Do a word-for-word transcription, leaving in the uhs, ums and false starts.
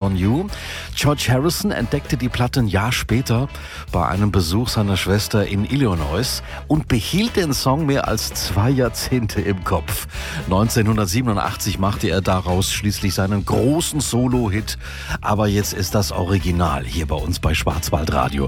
on You. George Harrison entdeckte die Platte ein Jahr später bei einem Besuch seiner Schwester in Illinois und behielt den Song mehr als zwei Jahrzehnte im Kopf. neunzehnhundertsiebenundachtzig machte er daraus schließlich seinen großen Solo-Hit. Aber jetzt ist das Original hier bei uns bei Schwarzwaldradio.